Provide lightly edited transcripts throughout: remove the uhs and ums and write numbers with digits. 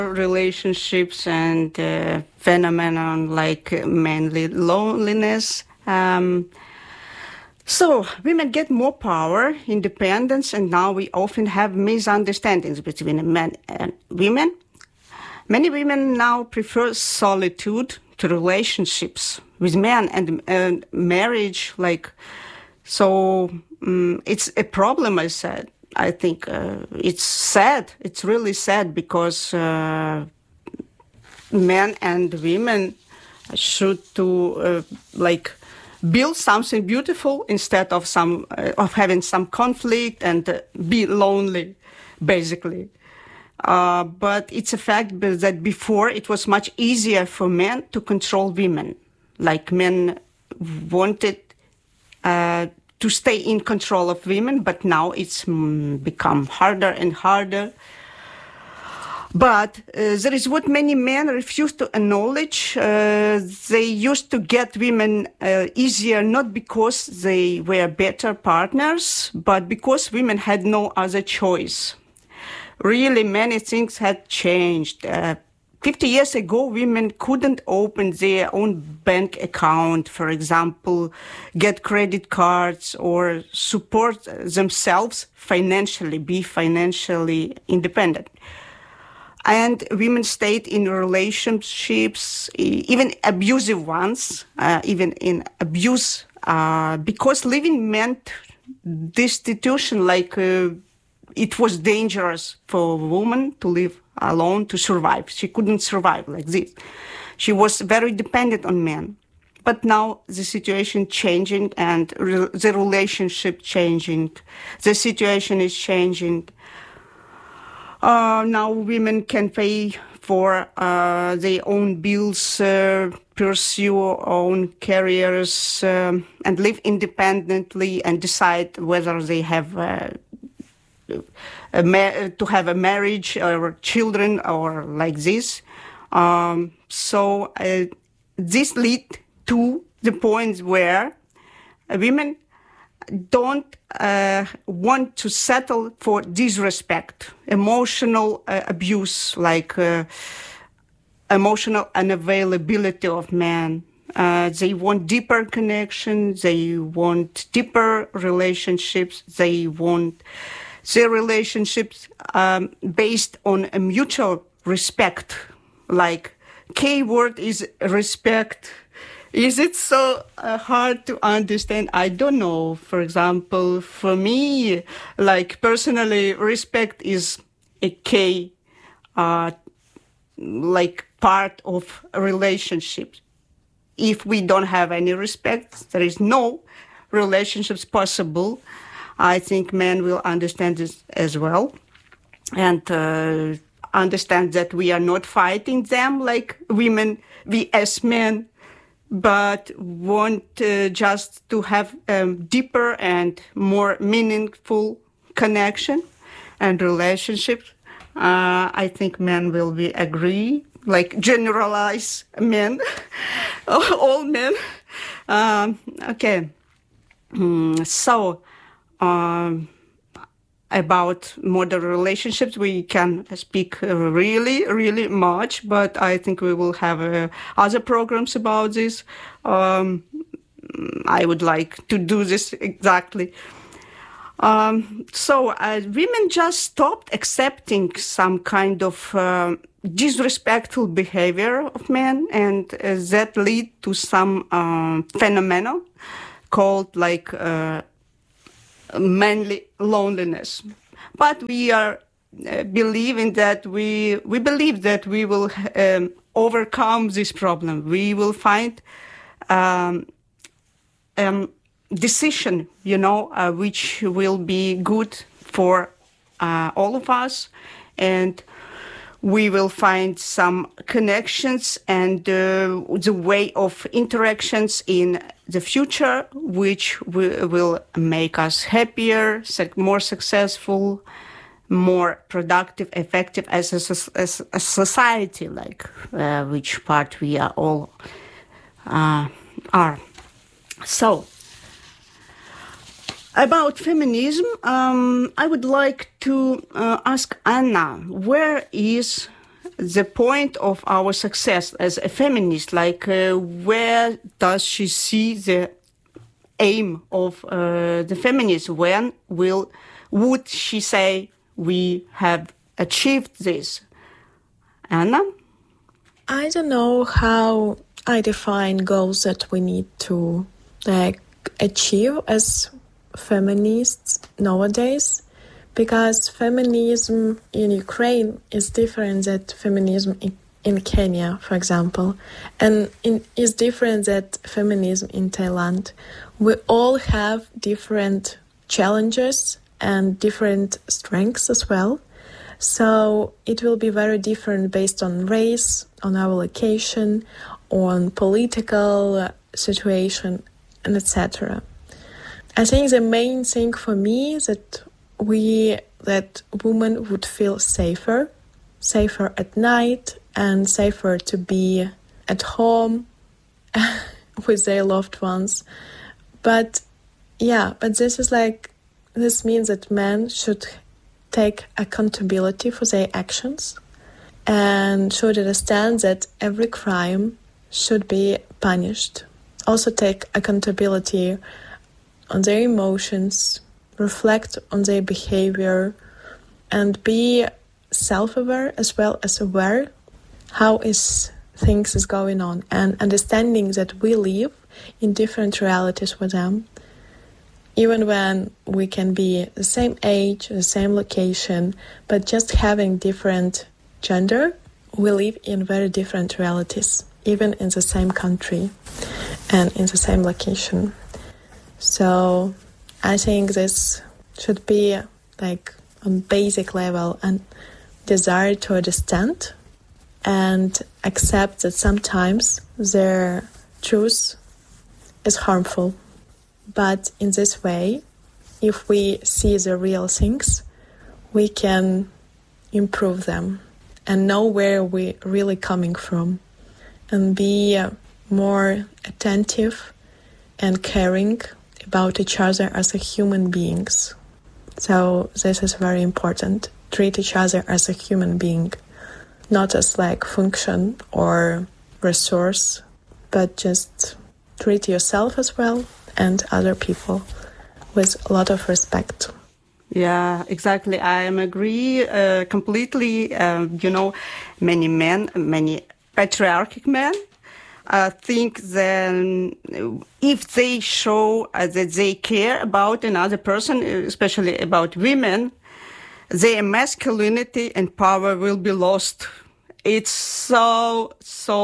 relationships and phenomenon like mainly loneliness. So women get more power, independence, and now we often have misunderstandings between men and women. Many women now prefer solitude to relationships with men and marriage. It's a problem. I think it's sad. It's really sad because men and women should build something beautiful instead of having some conflict and be lonely, basically. But it's a fact that before it was much easier for men to control women. Like men wanted to stay in control of women, but now it's become harder and harder. But there is what many men refuse to acknowledge. They used to get women easier, not because they were better partners, but because women had no other choice. Really, many things had changed. 50 years ago, women couldn't open their own bank account, for example, get credit cards or support themselves financially, be financially independent. And women stayed in relationships, even abusive ones, even in abuse, because living meant destitution, it was dangerous for a woman to live alone, to survive. She couldn't survive like this. She was very dependent on men. But now the situation changing and the relationship changing. The situation is changing. Now women can pay for their own bills, pursue own careers, and live independently and decide whether they have to have a marriage or children or like this. So this leads to the point where women don't want to settle for disrespect, emotional abuse, emotional unavailability of men. They want deeper connection. They want deeper relationships. They want their relationships based on a mutual respect. Like key word is respect. Is it so hard to understand? I don't know. For example, for me, personally, respect is a key, part of relationships. If we don't have any respect, there is no relationships possible. I think men will understand this as well and understand that we are not fighting them like women, we as men, but want just to have deeper and more meaningful connection and relationships. I think men will agree, generalize men, all men. Okay. So, about modern relationships, we can speak really, really much, but I think we will have other programs about this. I would like to do this exactly. So women just stopped accepting some kind of disrespectful behavior of men, and that lead to some phenomenon called mainly loneliness. But we are believing that we believe that we will overcome this problem. We will find decision, which will be good for all of us, and we will find some connections and the way of interactions in the future, which will make us happier, more successful, more productive, effective as a society, which part we are all are. So, about feminism, I would like to ask Anna, where is the point of our success as a feminist? Like, where does she see the aim of the feminism? When would she say we have achieved this? Anna? I don't know how I define goals that we need to achieve as feminists nowadays, because feminism in Ukraine is different than feminism in Kenya, for example, and is different than feminism in Thailand. We all have different challenges and different strengths as well. So it will be very different based on race, on our location, on political situation, and etc. I think the main thing for me is that women would feel safer at night and safer to be at home with their loved ones. But this means that men should take accountability for their actions and should understand that every crime should be punished. Also take accountability on their emotions, reflect on their behavior, and be self-aware as well as aware how things is going on, and understanding that we live in different realities with them. Even when we can be the same age, the same location, but just having different gender, we live in very different realities, even in the same country and in the same location. So I think this should be on basic level and desire to understand and accept that sometimes their truth is harmful. But in this way, if we see the real things, we can improve them and know where we're really coming from and be more attentive and caring about each other as a human beings. So this is very important. Treat each other as a human being, not as function or resource, but just treat yourself as well and other people with a lot of respect. Yeah, exactly. I agree completely. Many patriarchal men think that if they show that they care about another person, especially about women, their masculinity and power will be lost. It's so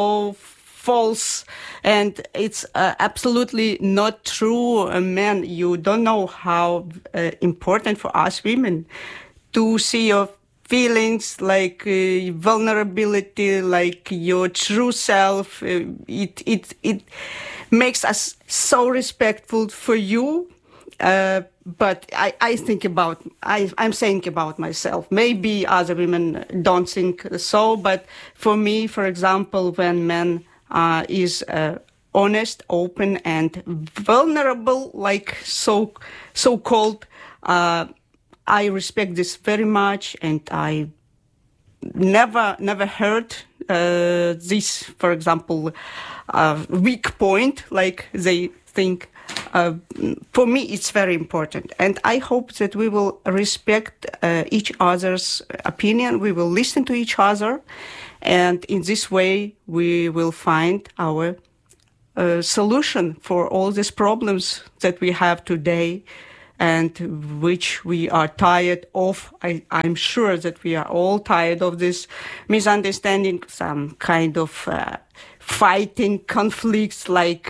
false, and it's absolutely not true. Men, you don't know how important for us women to see your feelings, vulnerability, your true self. It makes us so respectful for you. But I'm saying about myself. Maybe other women don't think so, but for me, for example, when men is honest, open, and vulnerable, so-called, I respect this very much, and I never heard this, for example, weak point, like they think. For me, it's very important. And I hope that we will respect each other's opinion. We will listen to each other. And in this way, we will find our solution for all these problems that we have today and which we are tired of. I'm sure that we are all tired of this misunderstanding, some kind of fighting, conflicts,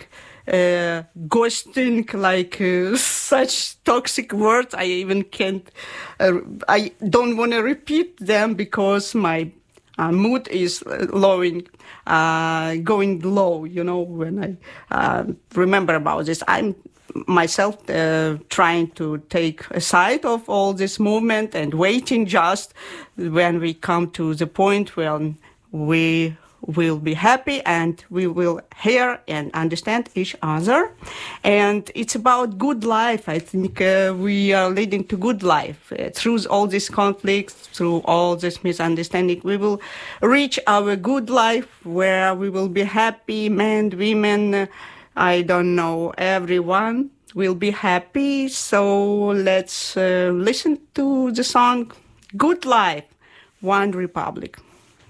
ghosting, such toxic words. I even can't, I don't want to repeat them because my mood is going low, when I remember about this. I'm myself trying to take a side of all this movement and waiting just when we come to the point when we will be happy and we will hear and understand each other. And it's about good life. I think we are leading to good life. Through all these conflicts, through all this misunderstanding, we will reach our good life where we will be happy, men, women, I don't know, everyone will be happy. So let's listen to the song Good Life, One Republic.